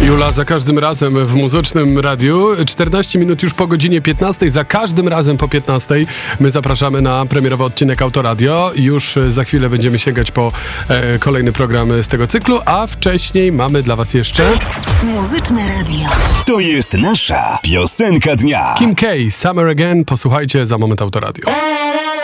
Jula za każdym razem w Muzycznym Radiu. 14 minut już po godzinie 15. Za każdym razem po 15. My zapraszamy na premierowy odcinek Autoradio. Już za chwilę będziemy sięgać po kolejny program z tego cyklu, a wcześniej mamy dla was jeszcze... Muzyczne Radio. To jest nasza piosenka dnia. Kim K, Summer Again. Posłuchajcie za moment Autoradio.